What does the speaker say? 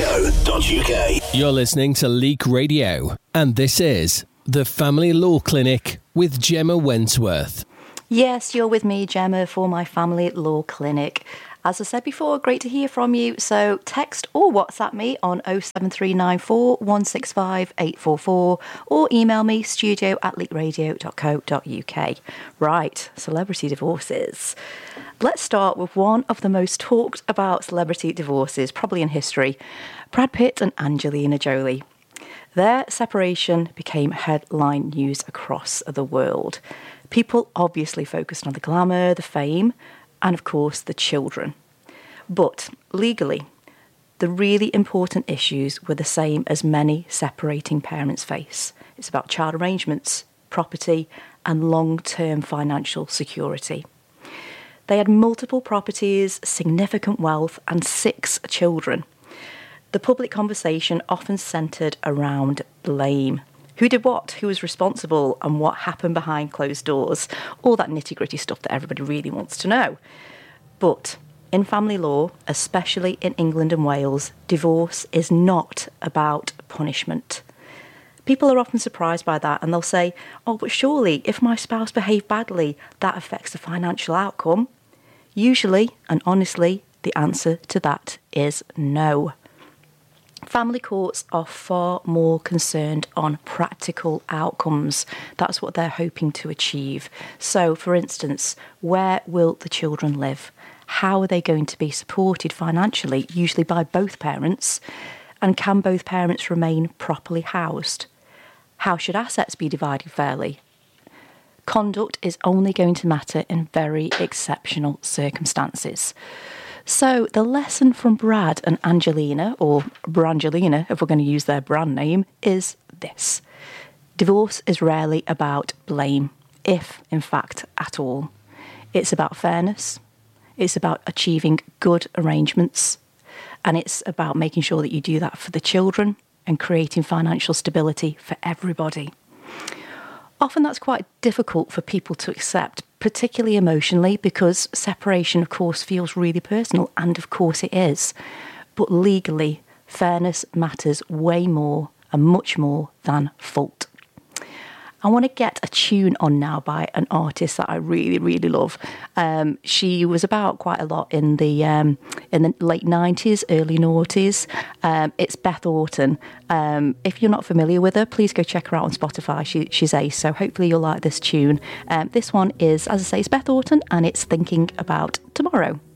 leak.co.uk. You're listening to Leak Radio, and this is the Family Law Clinic with Gemma Wentworth. Yes, you're with me, Gemma, for my Family Law Clinic. As I said before, great to hear from you. So text or WhatsApp me on 07394 165 844 or email me studio@leakradio.co.uk. Right, celebrity divorces. Let's start with one of the most talked about celebrity divorces, probably in history, Brad Pitt and Angelina Jolie. Their separation became headline news across the world. People obviously focused on the glamour, the fame, and of course the children. But legally, the really important issues were the same as many separating parents face. It's about child arrangements, property, and long-term financial security. They had multiple properties, significant wealth, and 6 children. The public conversation often centred around blame. Who did what? Who was responsible? And what happened behind closed doors? All that nitty-gritty stuff that everybody really wants to know. But in family law, especially in England and Wales, divorce is not about punishment. People are often surprised by that and they'll say, oh, but surely if my spouse behaved badly, that affects the financial outcome. Usually, and honestly, the answer to that is no. Family courts are far more concerned on practical outcomes. That's what they're hoping to achieve. So, for instance, where will the children live? How are they going to be supported financially, usually by both parents? And can both parents remain properly housed? How should assets be divided fairly? Conduct is only going to matter in very exceptional circumstances. So the lesson from Brad and Angelina, or Brangelina, if we're going to use their brand name, is this. Divorce is rarely about blame, if in fact at all. It's about fairness, it's about achieving good arrangements, and it's about making sure that you do that for the children and creating financial stability for everybody. Often that's quite difficult for people to accept, particularly emotionally, because separation, of course, feels really personal, and of course it is. But legally, fairness matters way more and much more than fault. I want to get a tune on now by an artist that I really, really love. She was about quite a lot in the late 90s, early noughties. It's Beth Orton. If you're not familiar with her, please go check her out on Spotify. She's ace, so hopefully you'll like this tune. This one is, as I say, it's Beth Orton, and it's Thinking About Tomorrow.